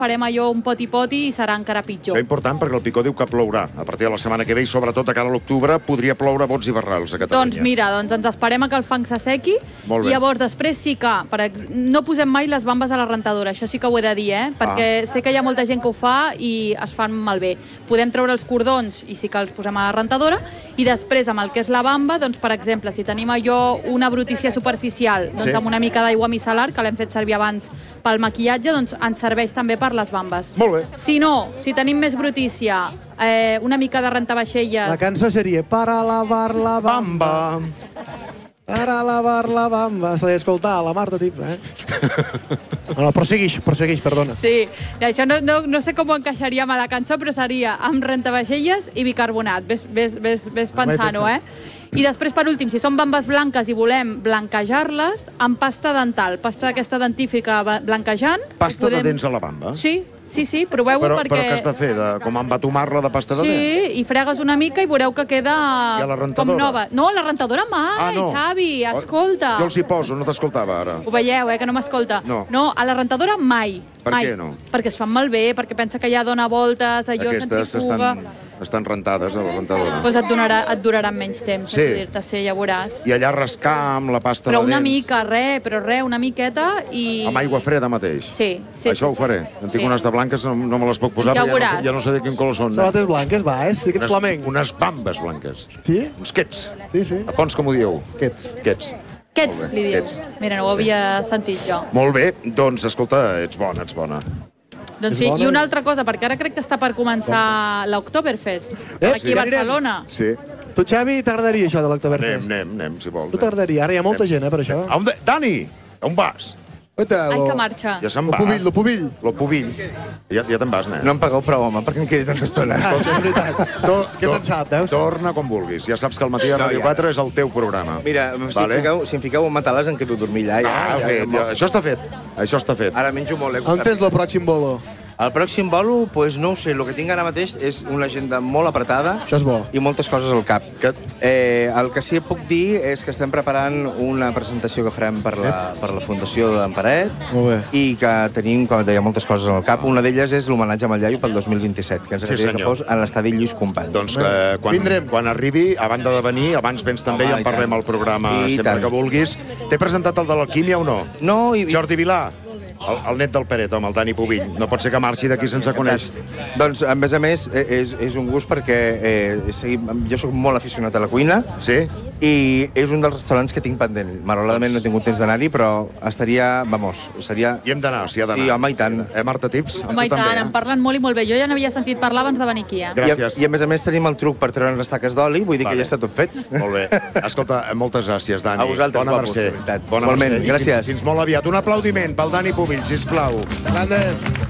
farem allò un poti-poti i serà encara pitjor. Això és important perquè el Picó diu que plourà a partir de la setmana que ve i sobretot a cara a l'octubre podria ploure bots i barrals a Catalunya. Doncs mira, ens esperem a que el fang s'assequi i llavors després sí que no posem mai les bambes a la rentadora, això sí que ho he de dir, perquè sé que hi ha molta gent que ho fa i es fan malbé. Podem treure els cordons i sí que els posem a la rentadora i després amb el que és la bamba, doncs per exemple, si tenim allò una brutícia superficial, doncs amb una mica d'aigua micel·lar, que l'hem fet servir abans pel maquillatge, doncs ens serveix també per les bambes. Molt bé. Si no, si tenim més brutícia, una mica de rentavaixelles... La cançó seria Para lavar la bamba. Para lavar la bamba. S'ha d'escoltar la Marta Tips, No, prosseguix, perdona. Sí, això no sé com ho encaixaríem a la cançó, però seria amb rentavaixelles i bicarbonat. Ves pensant-ho, I després, per últim, si són bambes blanques i volem blanquejar-les, amb pasta dental, pasta d'aquesta dentífrica blanquejant... Pasta de dents a la bamba? Sí, proveu-ho perquè... Però què has de fer? Com embatumar-la de pasta de dents? Sí, i fregues una mica i veureu que queda com nova. No, la rentadora mai, Xavi, escolta. Jo els hi poso, no t'escoltava ara. Ho veieu, que no m'escolta. No, a la rentadora mai. Per què no? Perquè es fan malbé, perquè pensa que ja dona voltes, allò centrifuga... Estan rentades a la rentadora. Doncs et duraran menys temps, dir-te, ja veuràs. I allà rascar amb la pasta de dents. Però una mica, una miqueta i... Amb aigua freda mateix? Sí. Això ho faré. En tinc unes de blanques, no me les puc posar, ja no sé de quin color són. Sabates blanques, sí que ets flamenc. Unes bambes blanques. Sí? Uns quets. Sí. A Pons, com ho dieu? Quets. Quets, li diu. Mira, no ho havia sentit jo. Molt bé, doncs, escolta, ets bona. Doncs sí, i una altra cosa, perquè ara crec que està per començar l'Oktoberfest, aquí a Barcelona. Sí. Tu, Xavi, t'agradaria això de l'Oktoberfest? Anem, si vols. Tu t'agradaria? Ara hi ha molta gent, per això. Dani, on vas? Ai, que marxa. Ja se'n va. Lo pubill. Ja te'n vas, nen. No em pagueu prou, home, perquè em quedi tanta estona. És veritat. Què te'n sap, veus? Torna com vulguis. Ja saps que el matí a Ràdio 4 és el teu programa. Mira, si em fiqueu un matalàs em quedo a dormir allà. Això està fet. Ara menjo molt. On tens el pròxim bolo? El pròxim bolo, doncs no ho sé. El que tinc ara mateix és una agenda molt apretada. Això és bo. I moltes coses al cap. El que sí que puc dir és que estem preparant una presentació que farem per la Fundació d'en Paret. Molt bé. I que tenim, com et deia, moltes coses al cap. Una d'elles és l'homenatge a Iaio pel 2027, que ens agradaria que fos a l'estadi Lluís Companys. Doncs quan arribi, a banda de venir, abans vens també i en parlem al programa sempre que vulguis. T'he presentat el de l'Alquímia o no? No. Jordi Vilà. El net del Peret, home, el Dani Pubill. No pot ser que marxi d'aquí sense conèixer. Doncs, a més, és un gust perquè jo soc molt aficionat a la cuina. Sí? I és un dels restaurants que tinc pendent. Malauradament no he tingut temps d'anar-hi, però seria... I hem d'anar, s'hi ha d'anar. Sí, home, i tant. Marta Tips? Home, i tant, em parlen molt i molt bé. Jo ja n'havia sentit parlar abans de venir aquí, Gràcies. I a més tenim el truc per treure les taques d'oli, vull dir que ja està tot fet. Molt bé. Escolta, moltes gràcies, Dani. A vosaltres, Bona mercè. Igualment, gràcies. Fins molt aviat. Un aplaudiment pel Dani Pubill, sisplau. Grande.